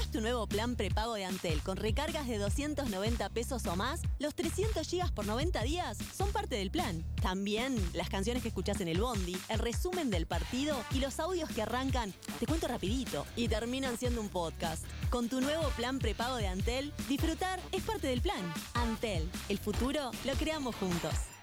tenés tu nuevo plan prepago de Antel con recargas de 290 pesos o más, los 300 gigas por 90 días son parte del plan. También las canciones que escuchás en el bondi, el resumen del partido y los audios que arrancan, te cuento rapidito, y terminan siendo un podcast. Con tu nuevo plan prepago de Antel, disfrutar es parte del plan. Antel, el futuro lo creamos juntos.